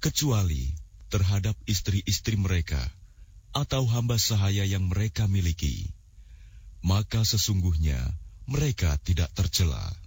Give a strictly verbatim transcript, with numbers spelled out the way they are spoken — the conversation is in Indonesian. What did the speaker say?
kecuali terhadap istri-istri mereka atau hamba sahaya yang mereka miliki, maka sesungguhnya mereka tidak tercela.